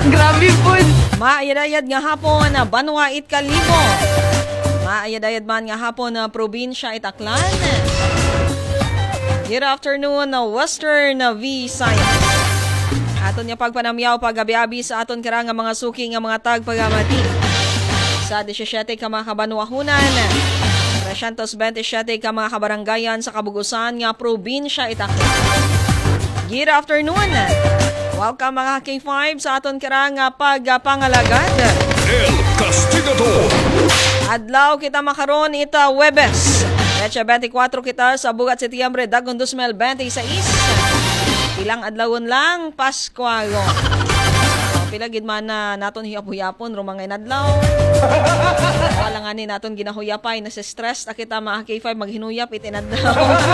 Grabe po. Maayad-ayad nga hapon na Banwa it Kalibo. Maayad-ayad man nga hapon na probinsya it Aklan. Good afternoon na Western Visayas. Aton nga pagpanamyaw pagabi-abi sa aton karang nga mga suki nga mga tagpagamati. Sa 17 ka mga kabanwahunan. 327 ka mga kabarangayan sa kabugusan nga probinsya it Aklan. Good afternoon. Welcome mga K5 sa aton karang pagpangalagad. El Castigador. Adlaw kita makaron ita Webes. Petsa 24 kita sa bugat Setyembre dagon 2026. Ilang adlawon lang Paskwago. Pila gid man na naton hiyap-huyapon rumangay adlaw. Wala nga ni naton ginahuyapay na stress ta kita mga K5 maghinuyap itinadlaw.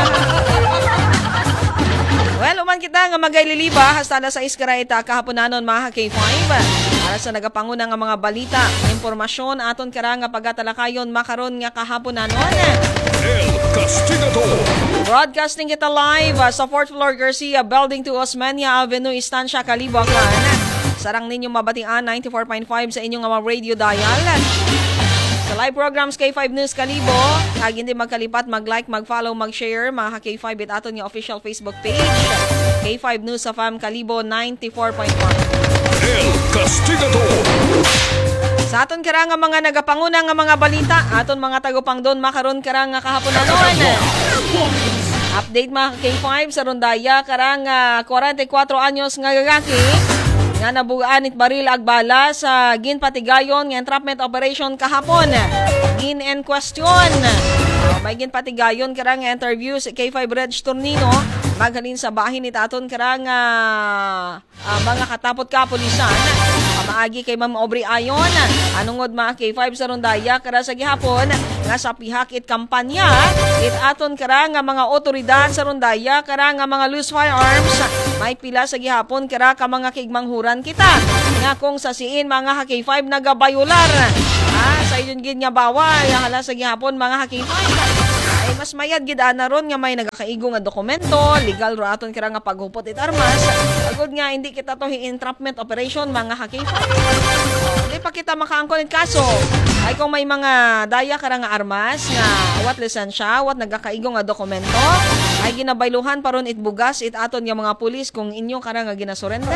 Well, uman kita nga magayliliba hasta na sa iskaraita kahaponanon mga K5. Para sa nagapanguna nga mga balita, impormasyon aton karang nga pagatalakayon makaron nga kahaponanon. El Castigador. Broadcasting kita live sa 4th floor Garcia Building to Osmeña Avenue, Estancia, Kalibo, Aklan. Sarang ninyong mabatian 94.5 sa inyong mga radio dial. Sa live programs K5 News Kalibo, kag hindi magkalipat mag-like, mag-follow, mag-share mga K5 it aton nga official Facebook page. K5 News sa FAM Kalibo 94.1. El Castigador. Sa aton karang nga mga nagapanguna nga mga balita, aton mga tagopangdon makaron karang nga kahaponanon. Update mga K5 sa Rondaya karang 44 anyos nga gagaki nga nabugaan it baril agbala sa ginpatigayon nga entrapment operation kahapon. Gin and question. May ginpatigayon karang interview si K5 Reg Tornino maghalin sa bahin it aton karang mga katapot kapulisan. Maagi kay Ma'am Aubrey Ayon. Anungod mga K5 sa Rondaya kara sa gihapon nga sa pihak it kampanya it aton kara nga mga otoridad sa Rondaya kara nga mga loose firearms may pila sa gihapon kara ka mga kigmanghuran kita nga kung sa siin mga K5 nagabayular sa iyon gid nga bawal hala sa gihapon mga K5 ay mas mayad gid ana ron nga may nagakaigo nga dokumento legal ro aton kara nga paghupot it armas agud nga hindi kita to entrapment operation mga K5 di pa kita makaangkon it kaso ay kung may mga daya kara nga armas nga wat lisensya wat nagakaigo nga dokumento ay ginabayluhan paron it bugas it aton nga mga pulis kung inyo kara nga ginasurrender.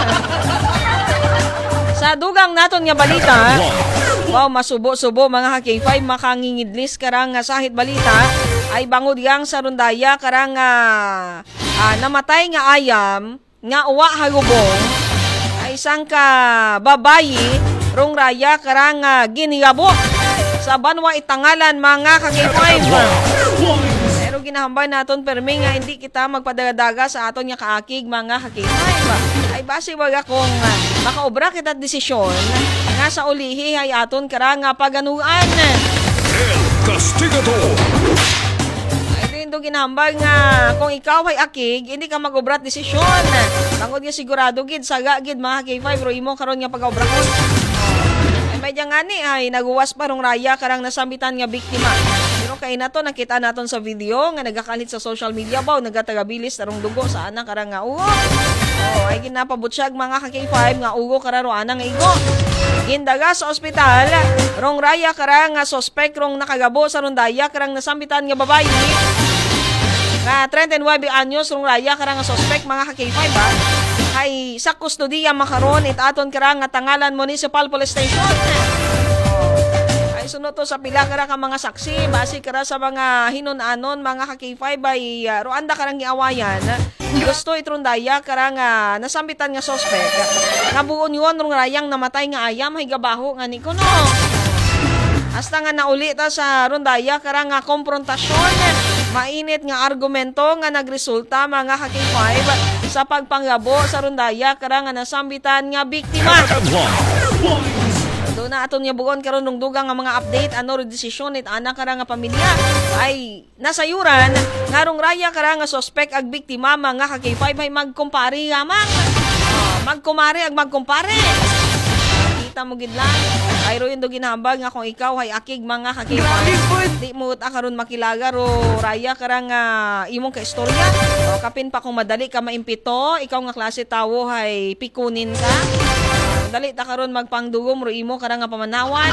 Sa dugang naton nga balita, wow, masubo-subo mga K5 makangingidlis karang nga sahit balita ay bangod yang sa Rondaya karang namatay nga ayam nga uwa hagubong ay isang ka babayi rong raya karang ginigabo sa Banwa itangalan mga K5. Pero ginahambay naton permi nga hindi kita magpadagadaga sa aton nga kaakig mga K5. Ay base baga kung makaobra kita desisyon nga sa ulihi ay aton kara nga paganuan. El Castigador. Ay din ginahambay nga kung ikaw ay akig hindi ka magobra desisyon. Bangod nga sigurado gid saga gid mga K5 ro imo karon nga pag-obra kon. Ay may ngani ay naguwas pa rong raya karang nasambitan nga biktima. Pero kay nato nakita naton sa video nga nagakalit sa social media baw nagatagabilis tarong dugo sa anak karang nga ugo. Ay ginapabutsyag mga K5 nga ugo kararo anang igo. Gindaga sa ospital, rong raya karang nga sospek rong nakagabo sa Rondaya karang nasambitan nga babayi. Nga 39 anyos rong raya karang nga sospek mga K5 ba? Ay sa kustodiya makaron it aton karang nga Tangalan Municipal Police Station. Ay sunod to sa pila kara ka mga saksi base kara sa mga hinunanon mga K5 ay roanda karang giawayan. Gusto itrundaya karang nasambitan nga sospek. Nabuon yun rong rayang namatay nga ayam hay gabaho nga ni kuno. Hasta nga nauli ta sa Rondaya karang komprontasyon. Mainit nga argumento nga nagresulta mga K5 sa pagpanggabo sa Rondaya karang nasambitan nga biktima. Doon na aton nga buon karon nung dugang nga mga update ano ro desisyon it anak karang nga pamilya ay nasayuran ngarong raya karang nga sospek ag biktima mga K5 ay magkumpare gamang. Magkumare ag magkumpare. Kita mo gid lang. Ay ro yung ginahambag nga kung ikaw ay akig mga K5. Di mo ta karon makilaga ro raya karang imong ka istorya. O kapin pa kung madali ka maimpito, ikaw nga klase tawo ay pikunin ka. Dali ta karon magpangdugom ro imo karang nga pamanawan.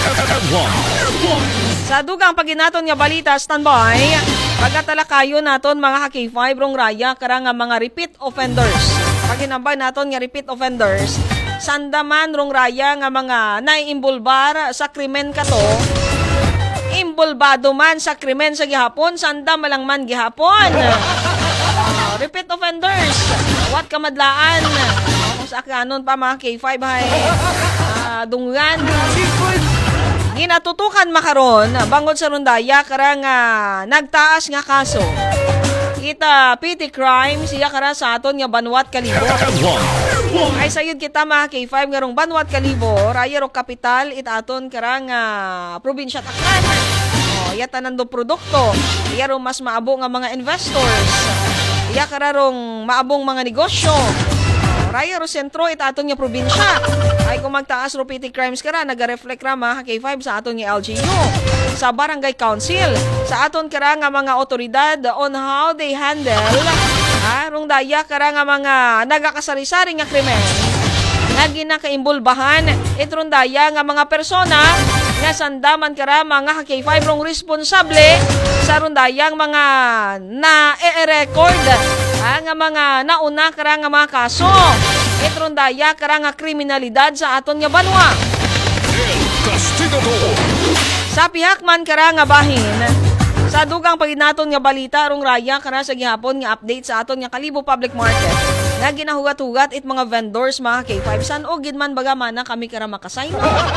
Sa dugang paginaton nga balita, standby. Pagkatalakayon naton mga ka-K5 rong raya karang nga mga repeat offenders. Paginambay naton nga repeat offenders, sandaman rong raya nga mga naiimbulbar sa krimen kato. Imbulbado man sa krimen sa gihapon, sanda malang man gihapon. Repeat offenders, wat kamadlaan. Kung sa kanon pa mga K5 hay dungan. Ginatutukan makaron bangod sa rondaya karang nagtaas nga kaso. Kita petty crime siya kara sa aton nga Banwat Kalibo. Ay sayod kita mga K5 nga rong Banwat Kalibo, raya ro kapital it aton karang probinsya Tacloban. Iya tanan do produkto, iya ro mas maabo nga mga investors. Iya kara rong maabong mga negosyo. Raya ro sentro it aton nga probinsya. Ay kung magtaas ro petty crimes kara naga-reflect ra mga K5 sa aton nga LGU, sa barangay council, sa aton kara nga mga otoridad on how they handle rong daya kara nga mga nagakasari-sari nga krimen nga ginakaimbulbahan itrong daya nga mga persona nga sandaman kara mga K5 rong responsable sa rondayang mga na-e-record nga mga nauna kara nga mga kaso itrong daya kara nga kriminalidad sa aton nga banwa. El Castigador. Sa pihakman kara nga bahin, sa dugang paginaton nga balita rong raya kara sa gihapon nga update sa aton nga Kalibo Public Market nga ginahugat-hugat it mga vendors mga K5 san o gid man baga mana kami kara makasay.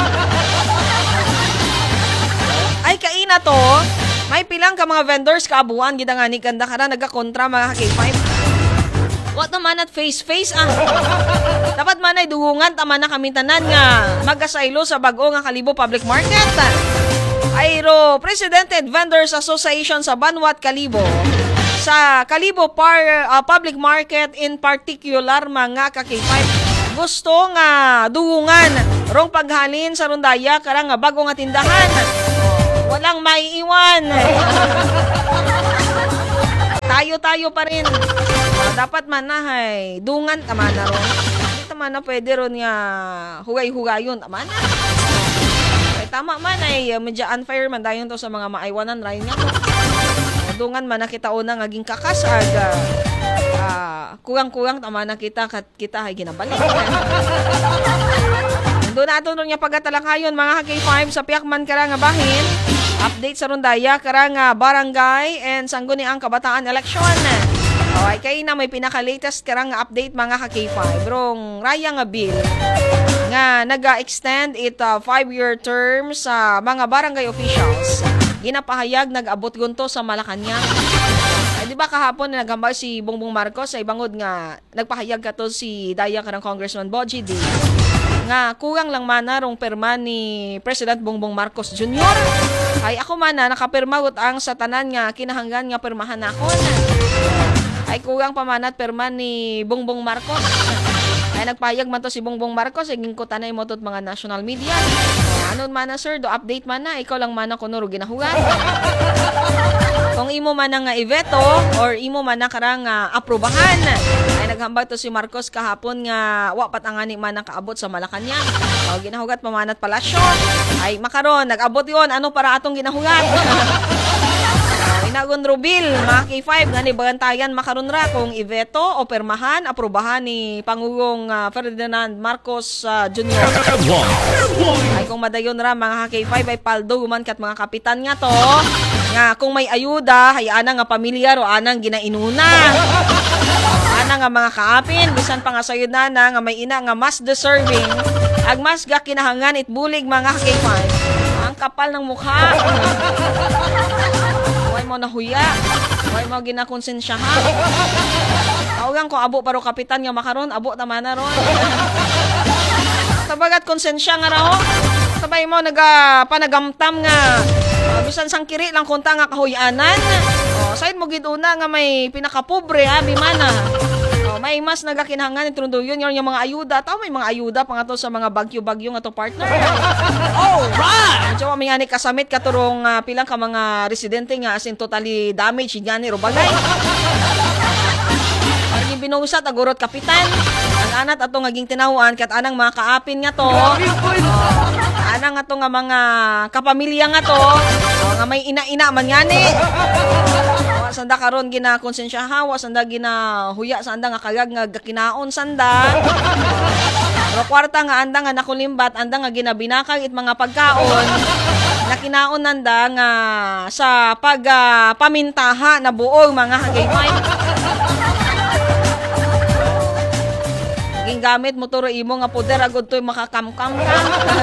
Ay kaina to, may pilang ka mga vendors kaabuan gid nga ni kanda kara nagakontra mga K5. What naman at face-face dapat man ay dugungan tama na kami tanan nga magasaylo sa bag-o nga Kalibo Public Market. Ayro Presidented Vendors Association sa Banwat Kalibo sa Kalibo Public Market in particular mga ka-K5 gusto nga dugungan rong paghalin sa rondaya karang nga bago nga tindahan. Walang maiiwan. Tayo pa rin. Dapat man na hay dungan tama na ron. Hindi tama na pwede ron nga hugay-hugayon tama na. Ay tama man ay medyo unfair man dayon to sa mga maaywanan rayon nga. Dungan man na kita una ngaging kakas kugang-kugang tama na kita ay ginabalik. Doon nato ron nga pagatalakayon mga K5 sa Piakman kara nga bahin. Update sa rondaya kara nga barangay and sangguniang kabataan election. Ay kay na may pinaka-latest karang update mga ka-K5 rong raya nga bill nga naga-extend it 5-year term sa mga barangay officials. Ginapahayag nag-abot gunto sa Malacañang. Ay di ba kahapon naghambal si Bongbong Marcos sa ibangod nga nagpahayag kato si daya karang Congressman Boji D nga kugang lang mana rong perma ni President Bongbong Marcos Jr. Ay ako mana nakapirma ang sa tanan nga kinahanglan nga permahan ako na. Ay kugang pamanat perma ni Bongbong Marcos. Ay nagpahayag man to si Bongbong Marcos iging ko tanay mo tot mga national media. Anon man na sir, do update man na ikaw lang man na kuno ro ginahugan. Kung imo man nga iveto or imo man na karang aprobahan. Ay naghambal to si Marcos kahapon nga wa patangani man kaabot sa Malacañang. O ginahugat pamanat palasyo. Ay makaron nag-abot yon ano para atong ginahugat. Inagon Rubil, mga K5 nga ni bagantayan makaron ra kung iveto o permahan, aprobahan ni Pangulong Ferdinand Marcos Jr. Ay kung madayon ra mga K5 ay paldo guman kat mga kapitan nga to nga kung may ayuda hayaan nga pamilyar o anang ginainuna. Ana nga mga kaapin bisan pa nga sayod na nga may ina nga mas deserving ag mas ga kinahangan itbulig mga K5. Ang kapal ng mukha. Mo nahuya, way mo ginakonsensyahan. Tawag ko abo paro kapitan nga makaron, abo tama na ron. Tabagat konsensya nga raho. Sabay mo panagamtam nga bisan sang kiri lang kunta nga kahuyanan. Sayad mo gid una nga may pinakapobre abi mana. May mas nagakinhangan itong yun yung mga ayuda. Tao may mga ayuda pa nga to sa mga bagyo-bagyo nga to partner. Alright! Medyo may nga ni kasamit katurong pilang ka mga residente nga as in totally damaged nga ni Rubagay. Ang binusat, agurot kapitan. Ang Anat ato ngaging tinahuan kat anang mga kaapin nga to. Anang ato nga mga kapamilya nga to. Nga may ina-ina man ngani. Sanda karon gina konsensyahawa, sanda gina huya sanda nga kagag nga kinaon sanda. Pero kwarta nga anda nga nakulimbat, anda nga ginabinakag it mga pagkaon. Nakinaon nanda nga sa pamintaha na buong mga hagaypay. Naging gamit mo turo imo nga poder agad to'y makakamkam ka.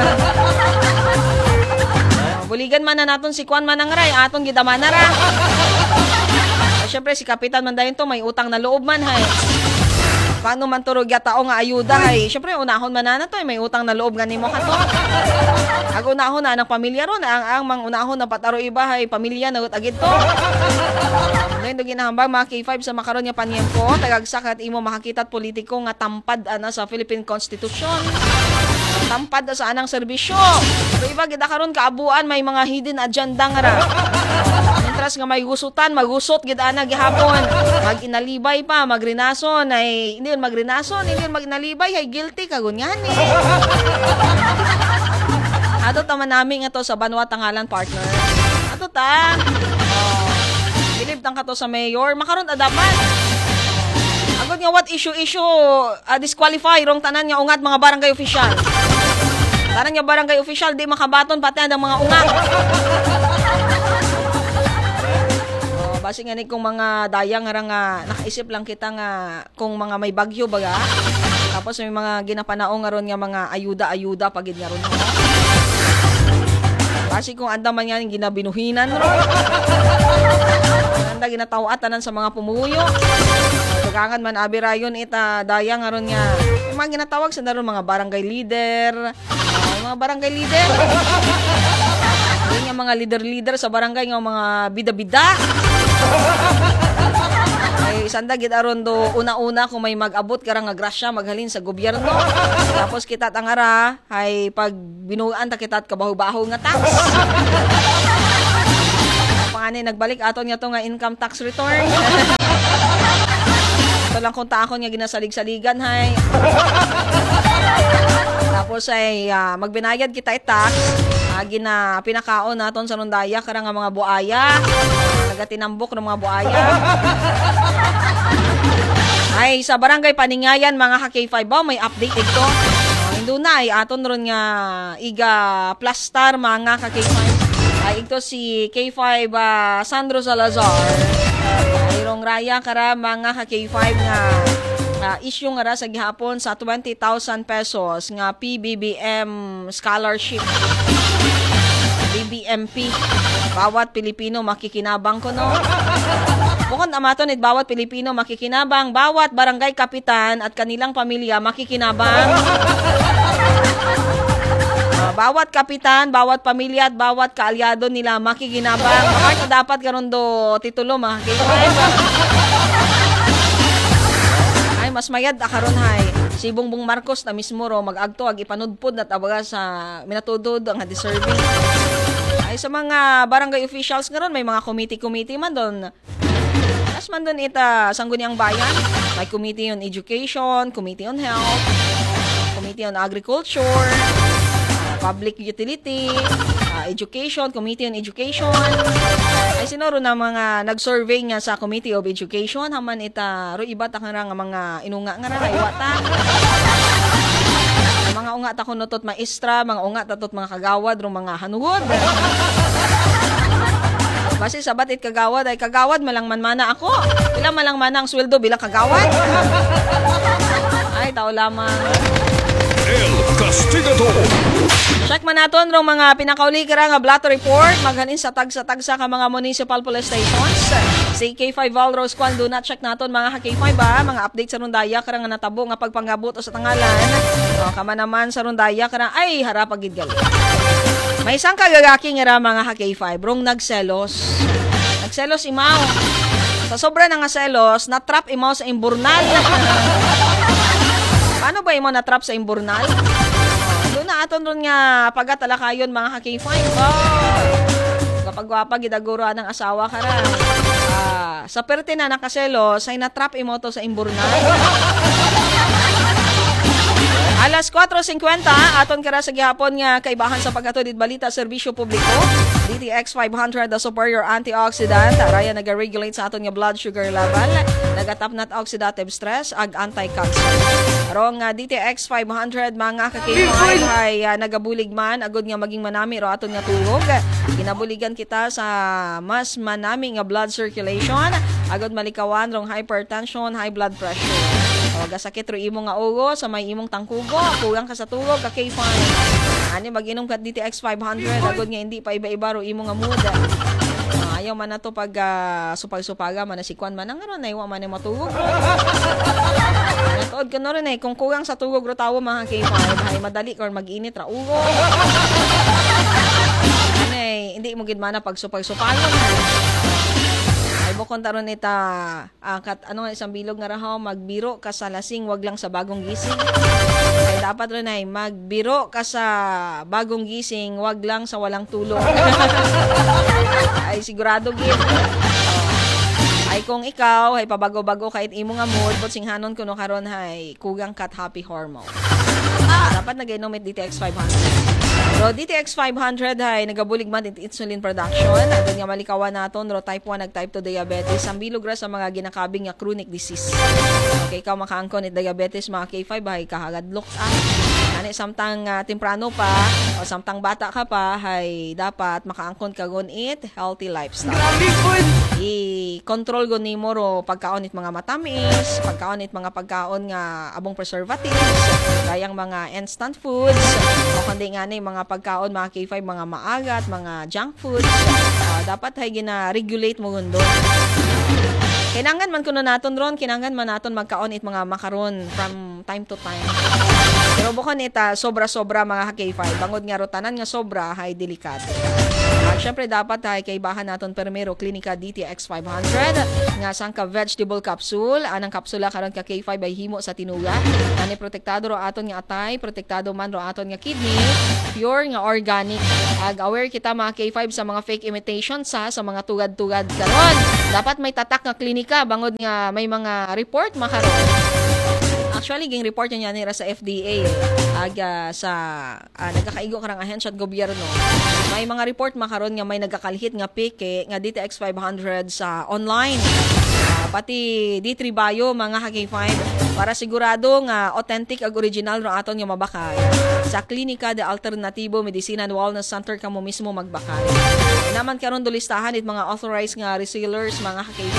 Buligan man na naton si Kwan Manangray, aton gidaman na ra. Siyempre, si Kapitan man dahin to, may utang na loob man, hay. Paano man turog yatao nga ayuda, hay. Siyempre, unahon man na to, may utang na loob nga ni mo ka to. Ag unahon na ng pamilya ron, ang mang unahon na pataro iba, hay, pamilya na agad to. Ngayon, doon ginahambang mga K5 sa makaroon niya panyempo, tagagsak at imo makakita at politiko nga tampad sa Philippine Constitution. Tampad sa anang serbisyo. Pero iba, gida karon kaabuan, may mga hidden agenda nga ra. Mientras nga may gusutan, magusot gida na gihapon. Mag-inalibay pa, magrinason, ay hindi yun magrinason, hindi yun mag-inalibay, ay guilty ka, ganyan eh. Ato taman namin nga to sa Banwa Tangalan partner. Ato ta. Bilib tang ka to sa mayor, makaroon adapan. Agad nga what issue, disqualify, rong tanan nga ungat mga barangay official. Tanan nga barangay official, di makabaton pati ang mga ungat. Basi nga ni kung mga dayang nga nakaisip lang kita nga kung mga may bagyo baga. Tapos may mga ginapanaong nga ron nga mga ayuda pagid nga ron. Basi kung anda man yan ginabinuhinan ron. Anda ginatawatan sa mga pumuyo. Pagangan man abirayon ita dayang nga ron nga. Yung mga ginatawag sa naroon mga barangay leader. Mga barangay leader. Yung mga leader sa barangay nga mga bida-bida. Ay sanda gid aron do una-una kung may mag-abot karang nga grasya maghalin sa gobyerno. Tapos kita tangara ay pag binuan ta kita at kabaho-baho nga tax. Pangani nagbalik aton nga to nga income tax return. Ito lang kung taakon nga ginasalig-saligan hay. Tapos ay magbinayad kita tax. Gina pinakaon naton sa Rondaya karang nga mga buaya. Nagatinambok ng mga buaya. Ay sa barangay Paningayan mga ka-K5 ba may update ito. Indo na ay aton ron nga iga plastar mga ka-K5. Ay ito si K5 Sandro Salazar. Ayrong raya kara mga ka-K5 nga issue nga ra sa gihapon sa 20,000 pesos nga PBBM scholarship. BBMP. Bawat Pilipino makikinabang ko, no? Bukod amaton it bawat Pilipino makikinabang, bawat barangay kapitan at kanilang pamilya makikinabang. Bawat kapitan, bawat pamilya at bawat kaalyado nila makikinabang. Bakit dapat karon do titulo ay mas mayad akaron hay. Si Bongbong Marcos na mismo ro mag-agto ag ipanudpod na tabaga sa minatudod ang deserving. Ay sa mga barangay officials ngaron may mga committee man doon. As man doon ita sangguniang bayan, may committee on education, committee on health, committee on agriculture, public utility, education, committee on education. Ay sinoro na mga nag-survey nga sa committee of education haman ita ro iba ta nga mga inunga nga ra iwata. Mga unga ta kunotot maestra, mga unga tatot mga kagawad ro mga hanuhod. Basi sa batit kagawad ay kagawad malang manmana ako. Pila malang mana ang sweldo bilang kagawad. Ay tao lamang. El Castigador. Check man naton rong mga pinakauli kara nga blato report maghalin sa tagsa ka mga municipal police stations. Si K5 Valros kwan do not check naton mga K5 mga update sa Rondaya kara nga natabo nga pagpanggabot sa tangalan. Kama naman sa Rondaya kara ay harap agid gali. May isang kagagaki nga mga K5 rong nagselos. Nagselos imaw. Sa sobra na nga selos, na-trap imaw sa imburnal. Paano ba imo na-trap sa imburnal? Doon na aton ron nga pagatalakayon mga K5. Kapag wapa gidaguro ng asawa ka ra. Sa perte na nakaselos, ay na-trap imo to sa imburnal. Alas 4:50 aton kara sa gihapon nga kaibahan sa paghatod balita serbisyo publiko. DTX 500 the superior antioxidant raya naga-regulate sa aton nga blood sugar level, nagatapnat oxidative stress ag anti-cancer. Arong DTX 500 mga kakaibahan ay nagabulig man agud nga maging manami ro aton nga tulog. Ginabuligan kita sa mas manami nga blood circulation agud malikawan rong hypertension, high blood pressure. O gasakit ro imo nga ugo sa may imong tangkugo, kulang ka sa tulog, ka K5. Ani mag-inom ka DTX 500 agud nga hindi pa iba-iba ro imo nga mood. Ayaw man na to pag supag-supaga man na sikwan man ang aron ay wa man na matulog. Natuod ka na rin kung kulang sa tulog ro tawo mga K5 ay madali or mag-init ra ugo. Ani hindi mo gid man na pag supag-supaga. Ay bukon taron ita isang bilog nga rahaw magbiro ka sa lasing wag lang sa bagong gising. Ay dapat ron ay magbiro ka sa bagong gising wag lang sa walang tulog. Ay sigurado gid. Ay kung ikaw ay pabago-bago kahit imo nga mood but singhanon kuno karon hay kugang kat happy hormone. Dapat nagainom it DTX 500. So, DTX 500 ay nagabulig man insulin production. At nga malikawan naton ro type 1 ag type 2 diabetes. Ang bilog ra sa mga ginakabing nga chronic disease. Okay, ikaw makaangkon it diabetes mga K5 ay kahagadlok ani samtang temprano pa o samtang bata ka pa ay dapat makaangkon ka gon it healthy lifestyle. I-control gon nimo ro pagkaon it mga matamis, pagkaon it mga pagkaon nga abong preservatives, gayang mga instant foods, o kundi nga ni mga pagkaon mga K5 mga maagat, mga junk foods, dapat ay gina-regulate mo gundo. Kinangan man kuno naton ron, kinangan man naton magkaon it mga makaron from time to time. Pero bukon ita sobra-sobra mga K5, bangod nga rotanan nga sobra hay delikado. Syempre dapat ay kaibahan naton permero Clinica DTX 500 nga sangka vegetable capsule, anang kapsula karon ka K5 ay himo sa tinuga. Ani protektado ro aton nga atay, protektado man ro aton nga kidney, pure nga organic. Ag aware kita mga K5 sa mga fake imitation sa mga tugad-tugad karon. Dapat may tatak nga klinika bangod nga may mga report makaron. Actually, ging report niya nira sa FDA sa nagkakaigo karang ahensya at gobyerno. May mga report makaron nga may nagkakalhit nga peke nga DTX 500 sa online. Pati D3 Bio mga K5 para sigurado nga authentic ag original ro aton nga mabakay. Sa Klinika de Alternativo Medicina and Wellness Center kamo mismo magbakay. Naman karon do listahan it mga authorized nga resellers mga K5.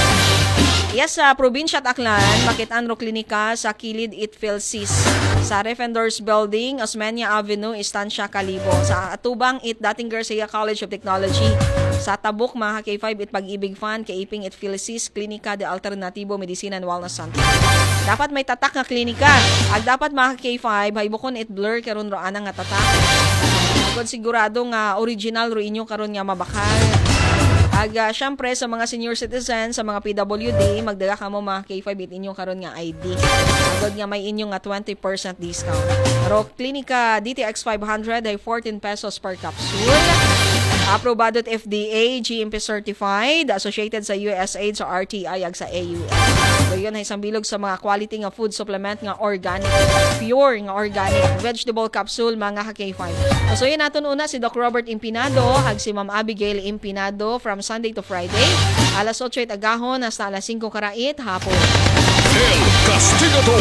Yes, sa probinsya at Aklan, makitaan ro klinika sa Kilid Itfilsis. Sa Refenders Building, Osmeña Avenue, Estancia, Calibo. Sa Atubang, dating Garcia College of Technology. Sa Tabuk, mga K5, Pag-ibig Fan, Kaiping Itfilsis, Klinika de Alternativo Medicina and Wellness Center. Dapat may tatak nga klinika. Ag dapat mga K5, hay bukon blur karon ro anang nga tatak. Agad sigurado nga original ro inyo karon nga mabakal. Syempre sa mga senior citizens, sa mga PWD, magdala ka mo mga K5 it inyong karon nga ID. Agad nga may inyong nga 20% discount. Pero Klinika DTX 500 ay 14 pesos per capsule. Aprobado at FDA, GMP certified, associated sa USAID, sa RTI, ag sa AUL. So yun ay isang bilog sa mga quality nga food supplement nga organic, pure nga organic, vegetable capsule mga K5. So yun natin una si Doc Robert Impinado, ag si Ma'am Abigail Impinado from Sunday to Friday. Alas 8 agahon hasta alas 5 karait hapon. El Castigador.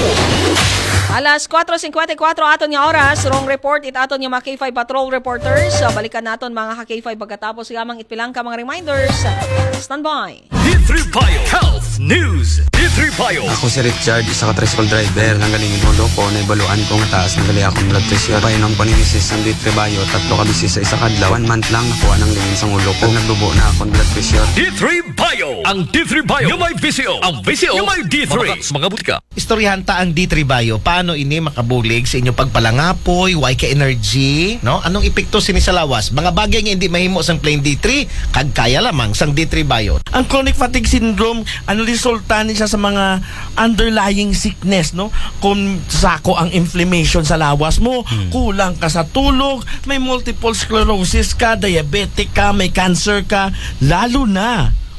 Alas 4:54 aton nga oras, wrong report it aton nga mga K5 patrol reporters. Balikan naton mga K5 pagkatapos lamang itpilang ka mga reminders. Stand by. D3 Bio Health News. D3 Bio. Ako si Richard, isa ka tricycle driver. Nanggaling inulo ko, naibaluan ko nga taas. Nagali akong blood pressure. Painom paninisis ng D3 Bio. 3 ka bisis sa isa kadlaw. 1 month lang nakuha ng lingin sa ulo ko. Naglubo na akong blood pressure. D3 Bio. Ang D3 Bio. Yung may VCO. Ang VCO. Yung may D3. Mamakat sa mga butika. Istoryahan ta ang D3 Bio. Paano ini makabulig sa inyong pagpalangapoy, why ka energy, no? Anong epekto sini sa lawas? Mga bagay nga hindi mahimo sang plain D3, kag kaya lamang sang D3 Bio. Ang chronic fatigue syndrome, resulta ni siya sa mga underlying sickness, no? Kung sako ang inflammation sa lawas mo, kulang ka sa tulog, may multiple sclerosis ka, diabetic ka, may cancer ka, lalo na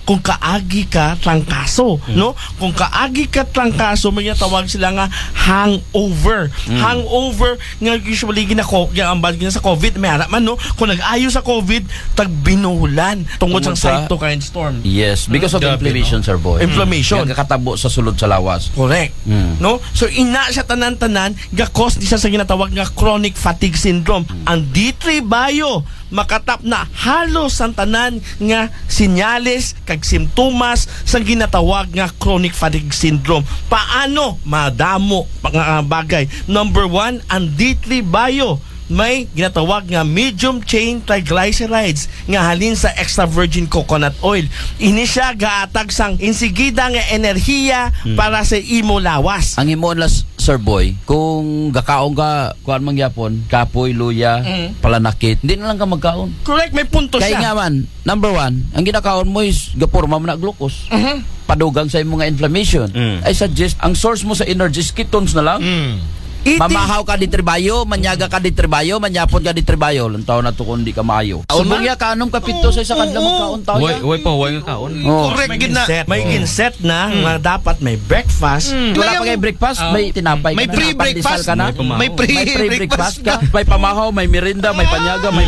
kung kaagi ka trangkaso, no? Kung kaagi ka trangkaso, may tawag sila nga hangover. Hangover nga usually ginambal sa COVID, may harap man, no? Kung nag-ayo sa COVID, tagbinulan tungkod sa cytokine storm. Yes, because of inflammation, sir boy. Inflammation. Yung kakatabo sa sulod sa lawas. Correct. No? So ina siya tanan-tanan ga-cause di siya sa ginatawag nga chronic fatigue syndrome. Ang D3 Bio makatap na halos ang tanan nga sinyales kag simptomas sa ginatawag nga chronic fatigue syndrome. Paano madamo mga bagay? Number 1, ang D3 Bio may ginatawag nga medium chain triglycerides nga halin sa extra virgin coconut oil. Ini siya gaatag sang insigida nga enerhiya para sa imo lawas. Ang himoon las, sir boy, kung gakaon ka, kuan mangyapon, kapoy, luya, palanakit, hindi na lang ka magkaon. Correct, may punto Kaya nga siya. man, number 1, ang ginakaon mo is gapurma mo na glucose. Padugang sa imong nga inflammation. I suggest, ang source mo sa energy is ketones na lang. Mamahaw ka di tribayo, manyaga ka di tribayo, manyapon ka di tribayo. Lantaw na to kung di ka maayo. Subong ya kanom kapito sa isa kadla magkaon taw ya. Way pa, way nga kaon. Oh. Correct gid na. May ginset na nga dapat may breakfast. Wala pa kay breakfast, may tinapay ka May na, pre-breakfast pandesal ka na. May May pre-breakfast ka, may pamahaw, may merienda, may panyaga, may